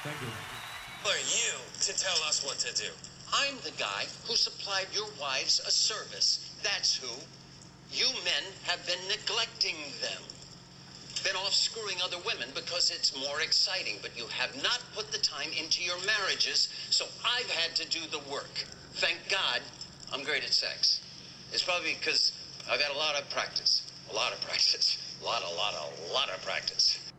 Thank you. Who are you to tell us what to do? I'm the guy who supplied your wives a service. That's who. You men have been neglecting them. Been off screwing other women because it's more exciting, but you have not put the time into your marriages, so I've had to do the work. Thank God I'm great at sex. It's probably because I've had a lot of practice. A lot of practice. A lot of practice.